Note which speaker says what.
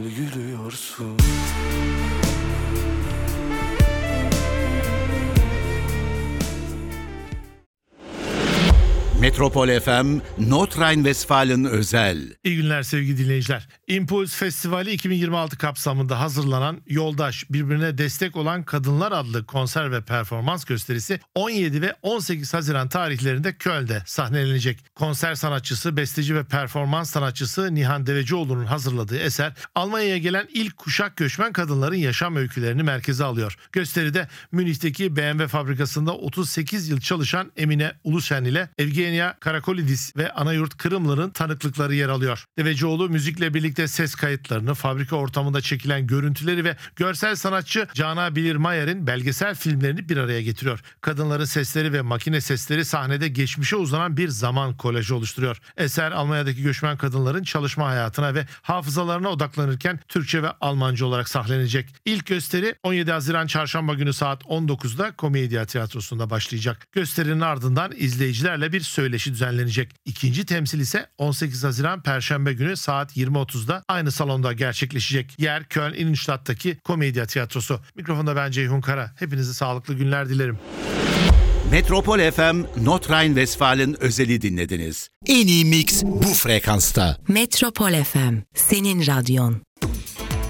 Speaker 1: Gülüyorsun.
Speaker 2: Metropol FM, Nordrhein-Westfalen özel.
Speaker 3: İyi günler sevgili dinleyiciler. Impulse Festivali 2026 kapsamında hazırlanan Yoldaş, birbirine destek olan kadınlar adlı konser ve performans gösterisi 17 ve 18 Haziran tarihlerinde Köln'de sahnelenecek. Konser sanatçısı, besteci ve performans sanatçısı Nihan Devecioğlu'nun hazırladığı eser, Almanya'ya gelen ilk kuşak göçmen kadınların yaşam öykülerini merkeze alıyor. Gösteride Münih'teki BMW fabrikasında 38 yıl çalışan Emine Ulusen ile Evgenia Karakolidis ve Anayurt Kırımlı'nın tanıklıkları yer alıyor. Devecioğlu müzikle birlikte ses kayıtlarını, fabrika ortamında çekilen görüntüleri ve görsel sanatçı Cana Bilirmayer'in belgesel filmlerini bir araya getiriyor. Kadınların sesleri ve makine sesleri sahnede geçmişe uzanan bir zaman kolajı oluşturuyor. Eser Almanya'daki göçmen kadınların çalışma hayatına ve hafızalarına odaklanırken Türkçe ve Almanca olarak sahnelenecek. İlk gösteri 17 Haziran Çarşamba günü saat 19'da Komedya Tiyatrosu'nda başlayacak. Gösterinin ardından izleyicilerle bir söyleşi düzenlenecek. İkinci temsil ise 18 Haziran Perşembe günü saat 20.30'da aynı salonda gerçekleşecek. Yer Köln Innenstadt'taki Komedya Tiyatrosu. Mikrofonda ben Ceyhun Kara. Hepinize sağlıklı günler dilerim.
Speaker 2: Metropol FM, Nordrhein-Westfalen özeli dinlediniz. En iyi mix bu frekansta.
Speaker 4: Metropol FM, senin radyon.